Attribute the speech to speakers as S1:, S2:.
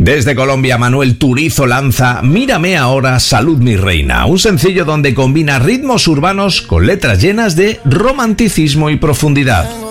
S1: Desde Colombia, Manuel Turizo lanza Mírame ahora, salud mi reina, un sencillo donde combina ritmos urbanos con letras llenas de romanticismo y profundidad.